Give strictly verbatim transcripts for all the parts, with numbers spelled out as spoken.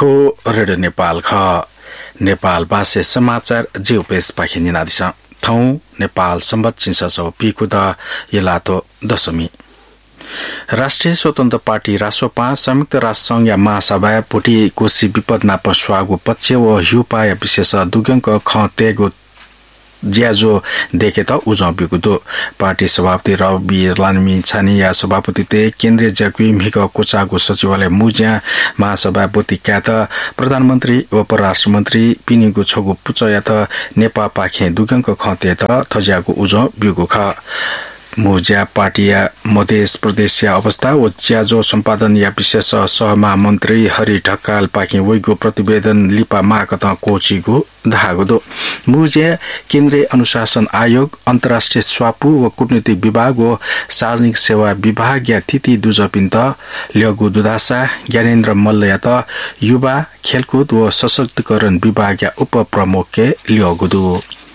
थो रेडियो नेपाल ख नेपाल भाषा समाचार जिउ पेस पाखि निनादिस थौ नेपाल सम्बत चिन्ससौ पिकुद यलातो दशमी राष्ट्रिय स्वतन्त्र पार्टी रासोपा संयुक्त राष्ट्र संघ या महासभा पुटी कोशी विपद नाप स्वागु पक्ष व युपा या विशेष दुगंक ख तेगु ज्याजो देखे त उजौ बिगुदो पार्टी सभापति रवि लामी छानी या सभापति ते केन्द्रीय ज्याकुई मिक कोचागु सचिवालय मुज्या महासभापति क्यात प्रधानमन्त्री व परराष्ट्र मन्त्री पिनिगु छगु पुचया त नेपा पाखे दुगंक खते त थज्यागु उजौ बिगु ख मुज्या पार्टीया मध्य प्रदेश या अवस्था व ज्याजो सम्पादन या विशेष सहमहामन्त्री हरि ढकाल पाखे वैगु प्रतिवेदन लिपा माकत कोचीगु धागुदो मुज्या केन्द्रीय अनुशासन आयोग अन्तर्राष्ट्रिय स्वापु व कूटनीतिक विभाग व सार्वजनिक सेवा विभाग या तिथि दुजपिन्त ल्यगु दुदासा ज्ञानेन्द्र मल्ल त युवा खेलकुद व सशक्तिकरण विभाग या उप प्रमुख के ल्यगुदु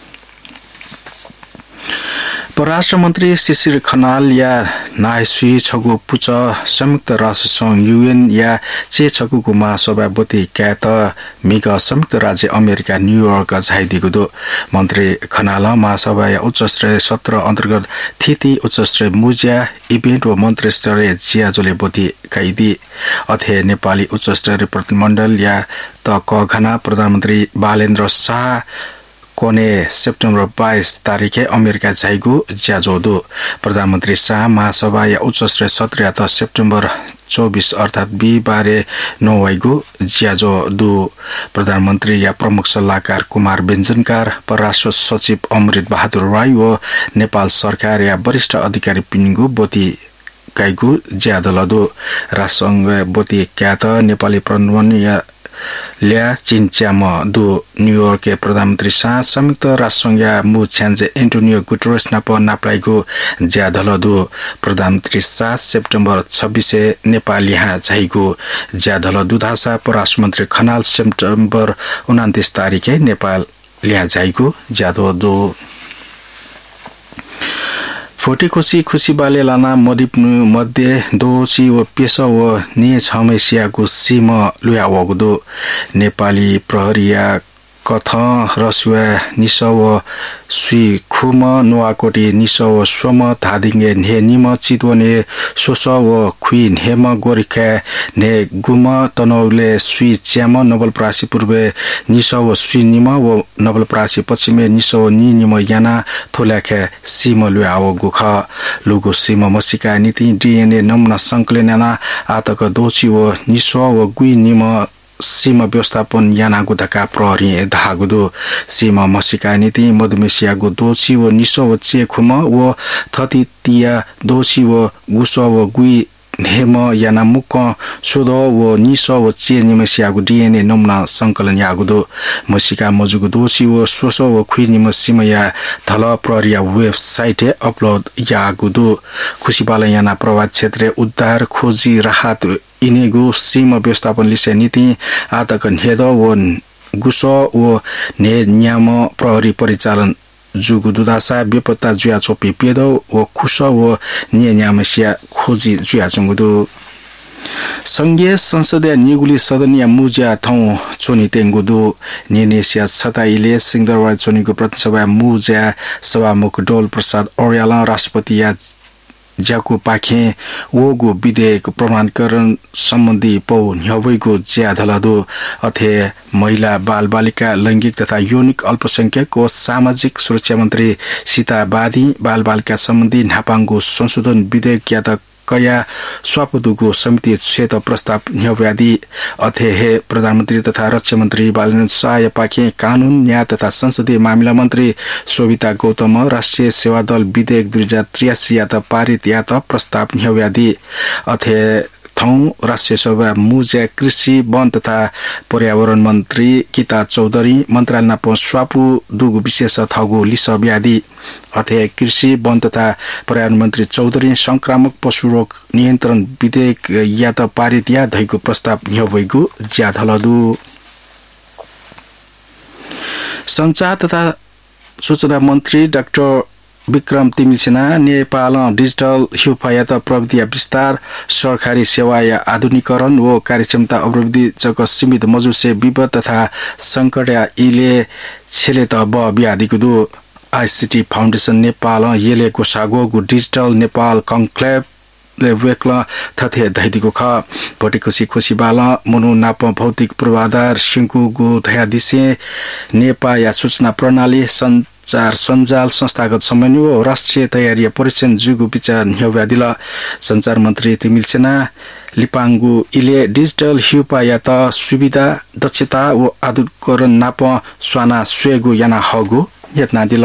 परराष्ट्र मन्त्री शिशिर खनाल या नायसुई छगु पुच संयुक्त राष्ट्र संघ यूएन या चे छगुको महासभापति क्यात मिग संयुक्त राज्य अमेरिका न्यूयोर्क झाइदिगुदो मन्त्री खनाल महासभा या उच्च स्तरीय सत्र अन्तर्गत थिति उच्च स्तरीय मुज्या इभेन्ट व मन्त्री स्तरीय जियाजोले बोधी काइदी अथे नेपाली उच्च स्तरीय प्रतिमण्डल या त कघना प्रधानमन्त्री बालेन्द्र शाह कोने सेप्टेम्बर बाइस तारिखे अमेरिका जाइगु ज्याजोदो प्रधानमन्त्री शाह महासभा या उच्च स्तरीय सत्र या त सेप्टेम्बर चौबीस अर्थात बिहिबारे नौवाइगु ज्याजो दु प्रधानमन्त्री या प्रमुख सल्लाहकार कुमार बेन्जनकार परराष्ट्र सचिव अमृत बहादुर राई व नेपाल सरकार या वरिष्ठ अधिकारी पिनिगु बोती काइगु ज्यादलदो राष्ट्रसंघ बोती क्यात नेपाली प्रधान या ल्या चिन्च्याम दु न्यूयोर्क के प्रधानमन्त्री शाह संयुक्त राष्ट्रसंघ या मु छ्यान्जे एन्टोनियो गुटेरेस नाप नाप्लाइगु ज्याधल दु प्रधानमन्त्री शाह सेप्टेम्बर छब्बीस नेपाल यहाँ झाइगु ज्याधल दुधासा परराष्ट्र मन्त्री खनाल सेप्टेम्बर उनान्तीस तारिखे नेपाल ल्या झाइगु ज्याधो दु फोटेकोसी खुसी बाले लाना मदिप मध्ये दोची व पेश व ने छमेसियाको सीम लुया वगदो नेपाली प्रहरिया कथ रसुवा निस व सुई खुम नुवाकोटी निस व सोम धादिङे ने निम चितवने सोस व खुई नेम गोरिखा ने गुम तनौले सुई च्याम नवलप्रासी पूर्वे निस व सुई निम व नवलप्रासी पश्चिमे निस व नि निम याना थोल्याखे सीम लुया गुख लुगु सीम मसिका नीति डीएनए नमुना संकलनना आतक दोची व निस व गुई निम सीमा व्यवस्थापन यानागु धका प्रहरी धागुदो सीमा मसिका नीति मधुमेसियागु दोची व निसो व चेखुम व थतितिया दोची व गुसो व गुई हेम याना मुक सोदो व निसो व चे निमसियागु डीएनए नमुना संकलन यागुदो मसिका मजुगु दोची व सोसो व खुइ निम सीमया थल प्रहरिया वेबसाइट अपलोड यागुदो खुसीबाला याना प्रभावित क्षेत्र उद्धार खोजी राहत इनेगु सीमा व्यवस्थापन लिसे नीति आतक हेद व गुसो व ने न्याम प्रहरी परिचालन जुगु दुदासा बेपत्ता जुया चोपी पेदो व खुसो व ने न्यामसिया खोजी जुया चंगुदु संघीय संसदीय निगुली सदनीय मुज्या थौ चोनी तेंगुदु नेनेसिया छताइले सिंगदरबार चोनीको प्रतिसभा मुज्या सभामुख डोल प्रसाद और्याला राष्ट्रपति या ज्याकु पाखे वगु विधेयक प्रमाणीकरण सम्बन्धी पौ न्यवैगु ज्याधलदो अथे महिला बाल बालिका लैंगिक तथा यौनिक अल्पसंख्यक व सामाजिक सुरक्षा मन्त्री सीता बादी बाल बालिका सम्बन्धी नापाङ्गु संशोधन विधेयक या त कया स्वापदुगु समिति क्षेत प्रस्ताव न्यव्यादि अथे हे प्रधानमन्त्री तथा रक्षा मन्त्री बालेन्द्र शाह पाखे कानून न्याय तथा संसदीय मामिला मन्त्री शोभिता गौतम राष्ट्रिय सेवा दल विधेयक दुई हजार त्रियासी या त पारित या त प्रस्ताव न्यव्यादि अथे थौ राष्ट्रिय सभा मुज्या कृषि वन तथा पर्यावरण मन्त्री गीता चौधरी मन्त्रालय नाप स्वापु दुगु विशेष थगु लिसब्यादि अथे कृषि वन तथा पर्यावरण मन्त्री चौधरी संक्रामक पशु रोग नियन्त्रण विधेयक या त पारित या धैगु प्रस्ताव न्यवैगु ज्याधलदु संचार तथा सूचना मन्त्री डाक्टर विक्रम तिमिलसेना नेपाल डिजिटल हिफायत प्रविधि विस्तार सरकारी सेवा या आधुनिकीकरण व कार्यक्षमता अभिवृद्धि जग सीमित मजुसे विपद तथा संकट या इले छेले त ब बियादिको दु आईसीटी फाउन्डेसन नेपाल येले गोसागो डिजिटल नेपाल कन्क्लेभ वेक्ल थथे दैदिको ख भोटे खुसी खुसी बाल मनु नाप भौतिक पूर्वाधार सिंकु गो धया दिसे नेपा या सूचना प्रणाली संचार सञ्जाल संस्थागत समन्वय व राष्ट्रिय तयारी परीक्षण जुगु विचार न्यौव्यादिल संचार मन्त्री तिमिलसेना लिपाङ्गु इले डिजिटल हिउपा या त सुविधा दक्षता व आधुनिकीकरण नाप स्वाना स्वेगु याना हगु यत्ना दिल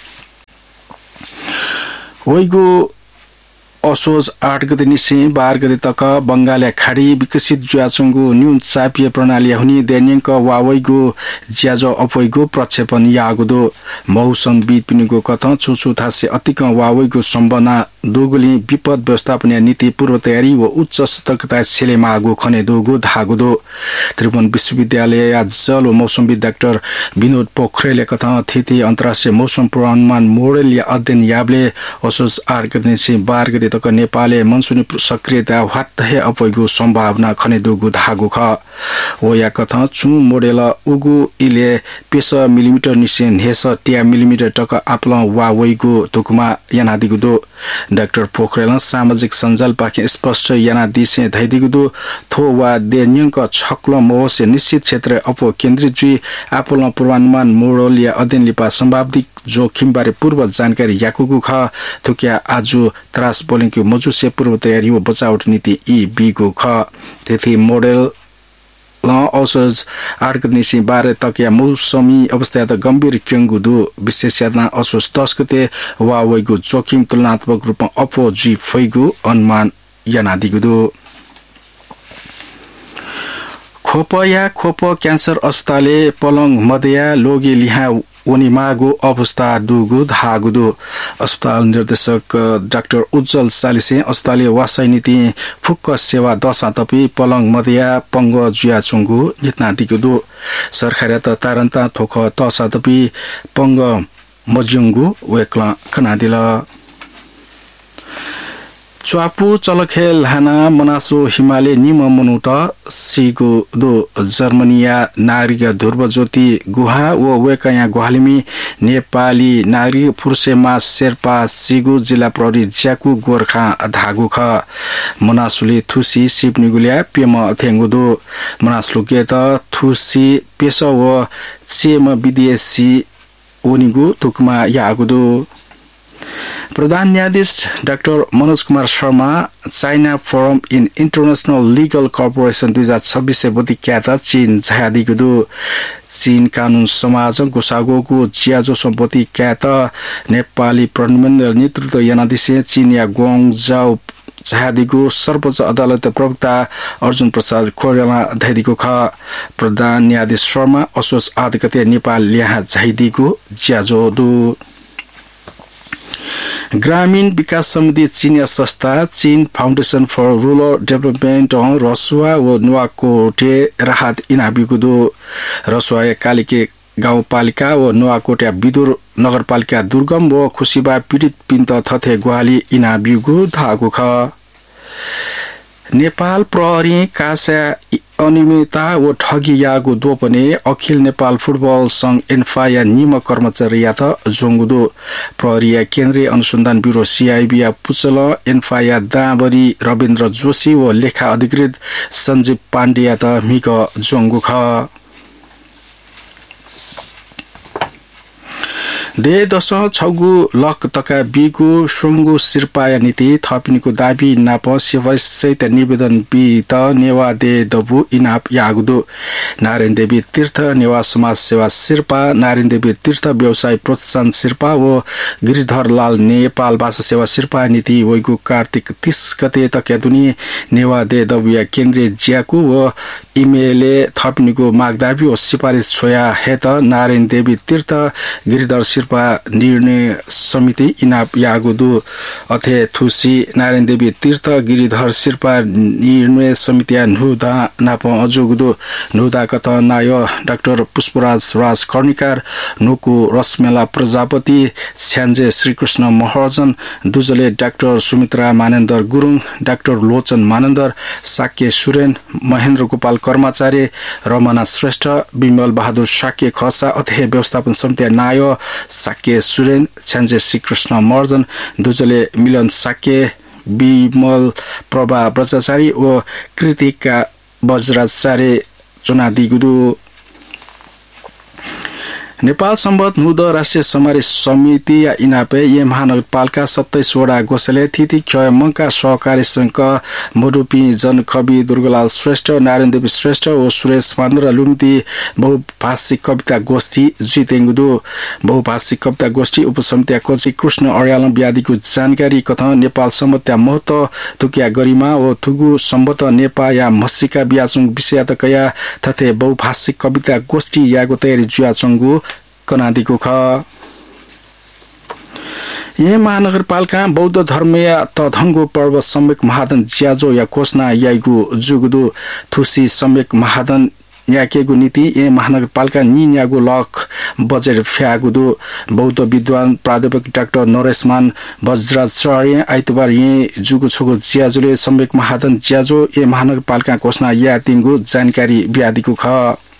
वैगु असोज आठ गते निसे बाह्र गते तक बंगाल खाडी विकसित ज्याचुङ्गु न्यून चापिय प्रणाली हुने दैनिक वावैगु ज्याजो अपैगु प्रक्षेपण यागुदो मौसमविद पिनिगु कथ चुचु थासे अतिक वावैगु सम्भावना दोगुली विपद व्यवस्थापन नीति पूर्व तयारी व उच्च सतर्कता छेले मागु खने दोगु धागुदो त्रिभुवन विश्वविद्यालय जल व मौसमविद डाक्टर विनोद पोखरेलले कथ थिति अन्तर्राष्ट्रिय मौसम पूर्वानुमान मोडेल या अध्ययन याबले असोज आठ गते निसे बाह्र गते तक नेपालले मनसुनी सक्रियता हत्तहे अपैगु सम्भावना खने दोगु धागु ख ओ या कथ चु मोडेल उगु इले पेस मिलिमिटर निसेन हेस टिया मिलिमिटर टक आपल वा वैगु तुकुमा यानादिगु दो डाक्टर पोखरेल सामाजिक सञ्जाल पाखे स्पष्ट याना दिसे धैदिगु दो थो वा देन्यंक छक्ल मोसे निश्चित क्षेत्र अपो केन्द्रित जुई आपल पूर्वानुमान मोडेल या अध्ययन लिपा सम्भावित जोखिम बारे पूर्व जानकारी याकुगु ख थुक्या आजु त्रास बोलिङको मजुसे पूर्व तयारी व बचावट नीति ई बीगु ख त्यति मोडेल ल औसज आठ गते बाह्र तकिया मौसमी अवस्था त गम्भीर क्यङ्गु दु विशेषता असोज दस गते वा वैगु जोखिम तुलनात्मक रूपमा अपो जी फैगु अनुमान यानादिगु दु खोप या खोप क्यान्सर अस्पतालले पलङ मदया लोगे लिहा ओनिमागो अवस्था दुगु धागुदु अस्पताल निर्देशक डाक्टर उज्जवल सालिसे अस्पतालले वासाइ नीति फुक्क सेवा दशा तपी पलङ मदया पंग जुया चुङ्गु नितना दिगुदु सरकारी त तारन्ता थोख तसा तपी पंग मजुङ्गु वेक्ला खनादिल च्वापु चलखेल हाना मनासो हिमालय निम मनुत सिगु दो जर्मनिया नागरिक ध्रुव ज्योति गुहा व वेकया गुहालिमी नेपाली नागरिक पुरुषेमा शेर्पा सिगु जिल्ला प्रहरी ज्याकु गोर्खा धागु ख मनासुले थुसी सिपनिगुल्या पेम अथेंगुदो मनासलुके त थुसी पेश व चेम विदेशी ओनिगु तुकमा यागुदो प्रधान न्यायाधीश doctor Manoj Kumar Sharma China forum in international legal corporation दुई हजार छब्बीस बोधी ख्यात चीन झादिगुदु चीन कानून समाज गोसागोको ज्याजो सम्पत्ति ख्यात नेपाली प्रतिनिधिमण्डल नेतृत्व यानादिसे चीन या ग्वाङजाउ झादिगु सर्वोच्च अदालत प्रवक्ता अर्जुन प्रसाद खोरेला धादिगु ख प्रधान न्यायाधीश शर्मा असोज आठ गते नेपाल ल्याहा झादिगु ज्याजो दु ग्रामीण विकास समिति चीनिया संस्था चीन foundation for rural development Rasuwa व नुवाकोटे राहत इनाबिगुदो रसुवा कालिके गाउँपालिका व नुवाकोटे विदुर नगरपालिका दुर्गम व खुसीबा पीडित पिन्त थथे गुहाली इनाबिगु धागु ख नेपाल प्रहरी कासा अनियमितता व ठगी यागु दो पनि अखिल नेपाल फुटबल संघ एन्फाया निम कर्मचारी या त जोंगुदो प्रहरी केन्द्रीय अनुसन्धान ब्युरो सीआईबी पुचल एन्फाया दाबरी रविन्द्र जोशी व लेखा अधिकृत सञ्जीव पाण्डे त मिक जोंगु ख दे दश छगु लक तका बिगु सुंगु सिरपाया नीति थपिनीको दाबी नाप सेवा सहित निवेदन बि त नेवा दे दबु इनाप यागुदो नारायण देवी तीर्थ नेवा समाज सेवा सिरपा नारायण देवी तीर्थ व्यवसाय प्रोत्साहन सिरपा व गिरिधर लाल नेपाल भाषा सेवा सिरपा नीति वैगु कार्तिक तीस गते तक्या दुनी नेवा दे दबु या केन्द्रीय ज्याकु व इमेलले थपिनुको मागदाबी ओ सिफारिस छोया हेत नारायण देवी तीर्थ गिरिधर शेर्पा निर्णय समिति इनाप यागुदु अथे थुसी नारायण देवी तीर्थ गिरिधर शेर्पा निर्णय समिति नुदा नाप अजुगुदु नुदा कथ नाय डाक्टर पुष्पराज राज कर्णिकार नुकु रसमेला प्रजापति छ्यान्जे श्रीकृष्ण महर्जन दुजले डाक्टर सुमित्रा मानेन्दर गुरुङ डाक्टर लोचन मानेन्दर साक्य सुरेन महेन्द्र गोपाल कर्मचारी रमना श्रेष्ठ विमल बहादुर साक्य खसा अथे व्यवस्थापन समिति नाय साक्य सुरेन छ्यान्जे श्रीकृष्ण महर्जन दुजले मिलन साक्य विमल प्रभा ब्रजाचारी ओ कृतिका वज्राचार्य चुनादिगुदु नेपाल सम्बन्ध मुद राष्ट्रिय समारोह समिति या इनापे ये महानगरपालिका सत्ताइस वडा गोसले थिति क्षय मंका सहकारी संघ मोडुपी जन कवि दुर्गलाल श्रेष्ठ नारायण देवी श्रेष्ठ ओ सुरेश मान्द्र लुम्ती बहुभाषिक कविता गोष्ठी जितेङ्गुदु बहुभाषिक कविता गोष्ठी उपसमिति कोची कृष्ण अर्यालम व्याधिको जानकारी कथन नेपाल सम्बन्ध महत्व तुकिया गरिमा ओ थुगु सम्बन्ध नेपा या मस्सिका बियाचुङ विषय तकया तथे बहुभाषिक कविता गोष्ठी यागो तयारी जुयाचुङगु कनादिको ख यह महानगरपालिका बौद्ध धर्मीय तधङ्गो पर्व सम्यक महादन ज्याजो या कोसना याइगु जुगुदु थुसी सम्यक महादन याकेगु नीति ए महानगरपालिका निन्यागु लख बजेट फ्यागुदु बौद्ध विद्वान प्राध्यापक डाक्टर नरेशमान वज्राचार्य आइतबार ये जुगु छगु ज्याजोले सम्यक महादन ज्याजो ए महानगरपालिका घोषणा या तिंगु जानकारी ब्यादिको ख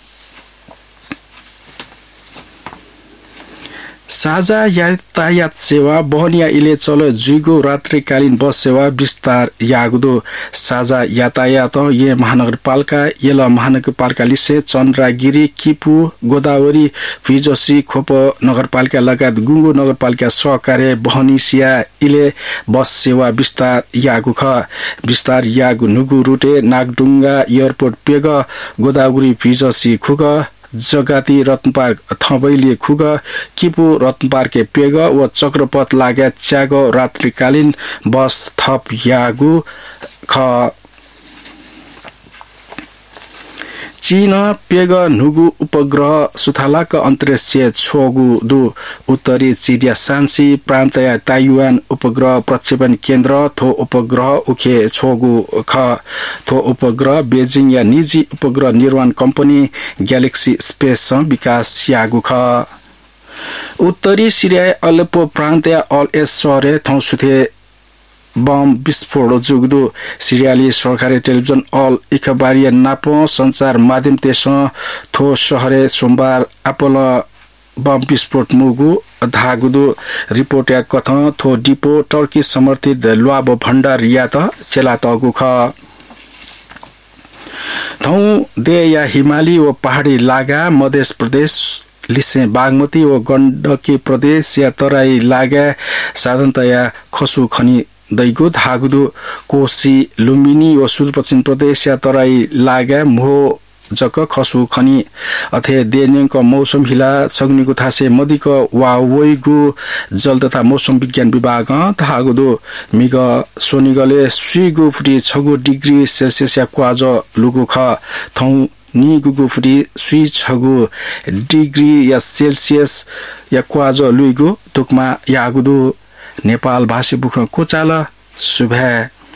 साझा यातायात सेवा बहनिया इले चलो जुगो रात्रिकालीन बस सेवा विस्तार यागुदो साझा यातायात ये महानगरपालिका येल महानगरपालिका लिसे चन्द्रागिरी किपु गोदावरी फिजोसी खोप नगरपालिका लगायत गुङ्गु नगरपालिका सहकार्य बहनिसिया इले बस सेवा विस्तार यागु ख विस्तार यागु नुगु रुटे नागडुङ्गा airport peg Godavari फिजोसी खुग जगाती Ratnapark थबैले खुग Kipu रत्नपार्के peg व चक्रपथ लाग्या च्याग रात्रिकालीन बस थप यागु ख चीन पेग नुगु उपग्रह सुथालाक अन्तर्राष्ट्रिय छोगु दु उत्तरी चिरिया सान्सी प्रान्त ताइवान उपग्रह प्रक्षेपण केन्द्र थो उपग्रह उखे छोगु ख थो उपग्रह बेजिङ या निजी उपग्रह निर्माण कम्पनी ग्यालेक्सी स्पेस विकास यागु ख उत्तरी सिरिया अलेप्पो प्रान्त अल एस सहरे थौसुथे बम विस्फोट जुग्दो सिरियाली सरकारी टेलिभिजन अल इखबारिया नापो संचार माध्यम तेस थो शहरे सोमबार आपल बम विस्फोट मुगु धागुदो रिपोर्ट या कथन थो डिपो टर्की समर्थित ल्वाब भण्डार या त चेला तगु ख थौ दे या हिमाली व पहाडी लागा मध्य प्रदेश लिसे बागमती व गण्डकी प्रदेश या तराई लागा साधारणतया खसु खनी दैगो धागुदो कोशी लुम्बिनी व सुदूरपश्चिम प्रदेश या तराई लागा मोह जक खसु खनी अथे देनेको मौसम हिला छग्नीको थासे मदिक वा वैगु जल तथा मौसम विज्ञान विभाग धागुदो मिग सोनिगले सुइगु फुटी छगु डिग्री सेल्सियस या क्वाज लुगु ख थौ नि गुगु फुटी सुइ छगु डिग्री या सेल्सियस या क्वाज लुइगु तुकमा यागुदो नेपाल भाषी बुख कोचाल सुभा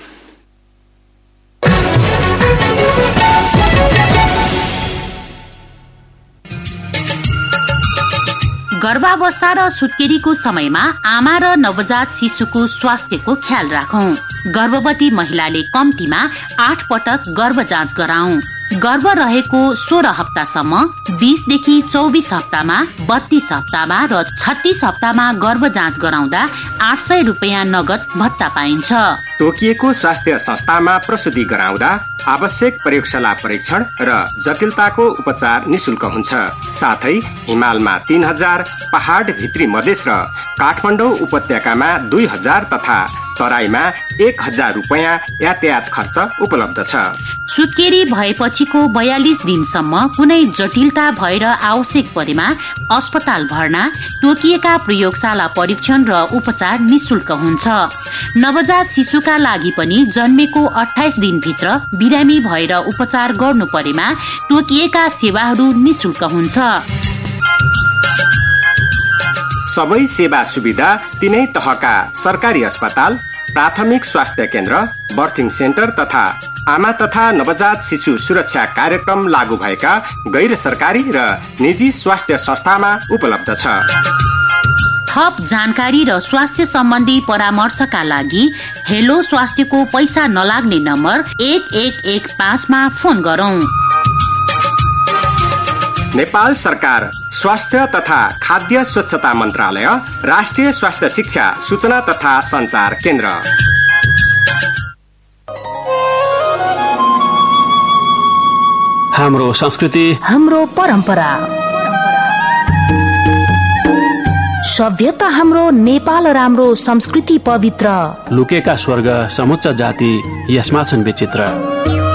गर्भावस्था र सुत्केरीको समयमा आमा र नवजात शिशुको स्वास्थ्यको ख्याल राखौं। गर्भवती महिलाले कम्तीमा आठ पटक गर्भ जाँच गराउँ। गर्भ रहेको सोह्र हप्तासम्म बीस देखि चौबीस हप्तामा बत्तीस हप्तामा र छत्तीस हप्तामा गर्भ जाँच गराउँदा आठ सय रुपियाँ नगद भत्ता पाइन्छ। तोकिएको स्वास्थ्य संस्थामा प्रसुति गराउँदा आवश्यक प्रयोगशाला परीक्षण र जटिलताको उपचार निशुल्क हुन्छ। साथै हिमालमा तीन हजार, पहाड भित्री मधेस र काठमाडौँ उपत्यकामा दुई हजार तथा तराईमा एक हजार रुपियाँ यातायात खर्च उपलब्ध छ। सुत्केरी भएपछिको बयालिस दिनसम्म कुनै जटिलता भएर आवश्यक परेमा अस्पताल भर्ना, तोकिएका प्रयोगशाला परीक्षण र उपचार निशुल्क हुन्छ। नवजात शिशुका लागि पनि जन्मेको अठाइस दिनभित्र बिरामी भएर उपचार गर्नु परेमा तोकिएका सेवाहरू निशुल्क हुन्छ। सबै सेवा सुविधा तीनै तहका सरकारी अस्पताल, प्राथमिक स्वास्थ्य केन्द्र, बर्थिङ सेन्टर तथा आमा तथा नवजात शिशु सुरक्षा कार्यक्रम लागू भएका गैर सरकारी र निजी स्वास्थ्य संस्थामा उपलब्ध छ। थप जानकारी र स्वास्थ्य सम्बन्धी परामर्शका लागि हेलो स्वास्थ्यको पैसा नलाग्ने नम्बर एक एक एक पाँचमा फोन गरौँ। नेपाल सरकार स्वास्थ्य तथा खाद्य स्वच्छता मन्त्रालय, राष्ट्रिय स्वास्थ्य शिक्षा सूचना तथा सञ्चार केन्द्र। हाम्रो संस्कृति, हाम्रो परम्परा, सभ्यता हाम्रो नेपाल राम्रो, संस्कृति पवित्र। लुकेका स्वर्ग समुच्च जाति यसमा छन् विचित्र।